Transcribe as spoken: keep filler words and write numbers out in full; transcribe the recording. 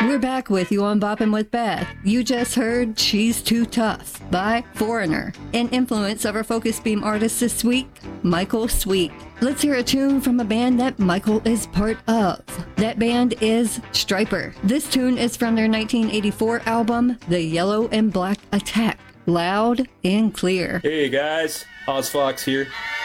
We're back with you on Boppin' with Beth. You just heard She's Too Tough by Foreigner. An influence of our Focus Beam artist this week, Michael Sweet. Let's hear a tune from a band that Michael is part of. That band is Stryper. This tune is from their nineteen eighty-four album, The Yellow and Black Attack. Loud and clear. Hey guys, OzFox here.